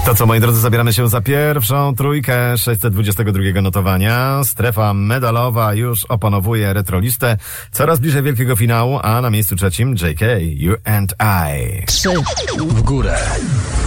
To co, moi drodzy, zabieramy się za pierwszą trójkę 622 notowania. Strefa medalowa już opanowuje retrolistę. Coraz bliżej wielkiego finału, a na miejscu trzecim JK, You and I. 3 w górę.